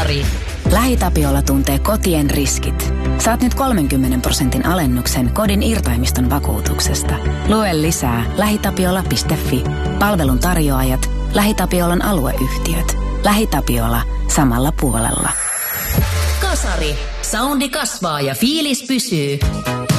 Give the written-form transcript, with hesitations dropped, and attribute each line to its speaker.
Speaker 1: Kasari.
Speaker 2: LähiTapiola tuntee kotien riskit. Saat nyt 30% alennuksen kodin irtaimiston vakuutuksesta. Lue lisää lähitapiola.fi. Palvelun tarjoajat, LähiTapiolan alueyhtiöt. LähiTapiola samalla puolella.
Speaker 1: Kasari. Soundi kasvaa ja fiilis pysyy.